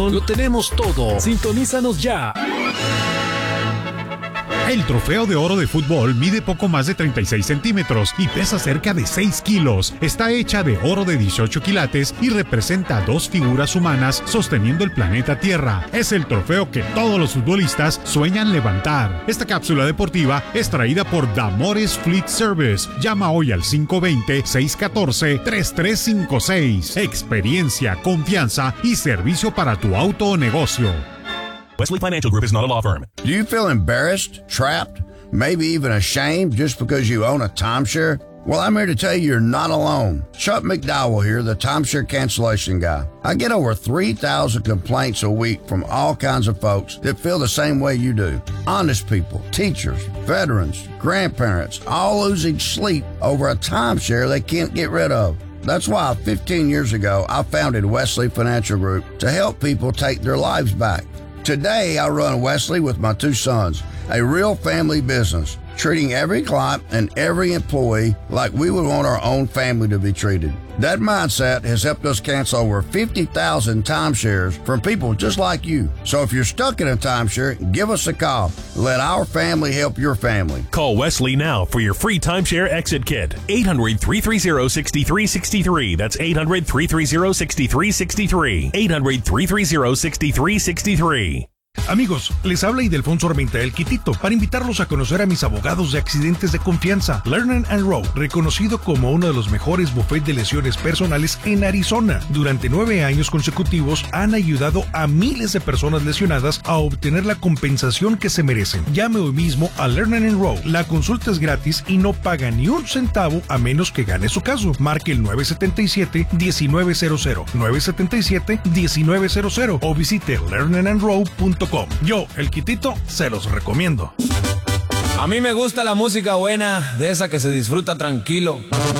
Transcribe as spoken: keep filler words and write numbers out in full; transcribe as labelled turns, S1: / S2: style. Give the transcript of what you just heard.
S1: Lo tenemos todo. Sintonízanos ya.
S2: El trofeo de oro de fútbol mide poco más de treinta y seis centímetros y pesa cerca de seis kilos. Está hecha de oro de dieciocho quilates y representa a dos figuras humanas sosteniendo el planeta Tierra. Es el trofeo que todos los futbolistas sueñan levantar. Esta cápsula deportiva es traída por Damores Fleet Service. Llama hoy al cinco dos cero, seis uno cuatro, tres tres cinco seis. Experiencia, confianza y servicio para tu auto o negocio.
S3: Wesley Financial Group is not a law firm.
S4: Do you feel embarrassed, trapped, maybe even ashamed just because you own a timeshare? Well, I'm here to tell you you're not alone. Chuck McDowell here, the timeshare cancellation guy. I get over three thousand complaints a week from all kinds of folks that feel the same way you do. Honest people, teachers, veterans, grandparents, all losing sleep over a timeshare they can't get rid of. That's why fifteen years ago, I founded Wesley Financial Group to help people take their lives back. Today, I run Wesley with my two sons, a real family business, treating every client and every employee like we would want our own family to be treated. That mindset has helped us cancel over fifty thousand timeshares from people just like you. So if you're stuck in a timeshare, give us a call. Let our family help your family.
S3: Call Wesley now for your free timeshare exit kit. eight hundred, three three zero, six three six three. That's eight hundred, three three zero, six three six three. eight hundred, three three zero, six three six three.
S5: Amigos, les habla Ildefonso Armenta del Quitito para invitarlos a conocer a mis abogados de accidentes de confianza, Lerner and Rowe, reconocido como uno de los mejores bufetes de lesiones personales en Arizona. Durante nueve años consecutivos han ayudado a miles de personas lesionadas a obtener la compensación que se merecen. Llame hoy mismo a Lerner and Rowe. La consulta es gratis y no paga ni un centavo a menos que gane su caso. Marque el nueve siete siete, uno nueve cero cero, nueve siete siete, uno nueve cero cero o visite lerner and rowe punto com. Yo, el Quitito, se los recomiendo.
S6: A mí me gusta la música buena, de esa que se disfruta tranquilo.